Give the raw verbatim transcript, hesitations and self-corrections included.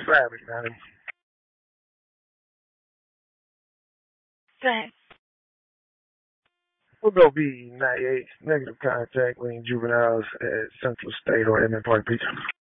traffic, man. Go We'll go B ninety-eight, negative contact between juveniles at Central State or Edmond Park Beach.